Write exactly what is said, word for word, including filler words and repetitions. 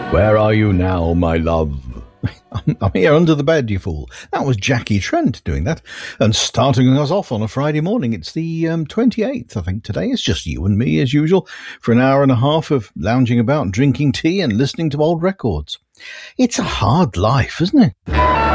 Where are you now, my love? I'm here under the bed, you fool. That was Jackie Trent doing that and starting us off on a Friday morning. It's the um, twenty-eighth, I think, today. It's just you and me, as usual, for an hour and a half of lounging about, drinking tea and listening to old records. It's a hard life, isn't it?